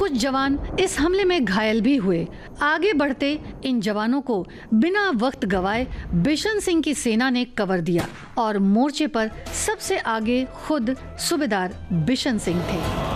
कुछ जवान इस हमले में घायल भी हुए। आगे बढ़ते इन जवानों को बिना वक्त गवाए बिशन सिंह की सेना ने कवर दिया और मोर्चे पर सबसे आगे खुद सूबेदार बिशन सिंह थे।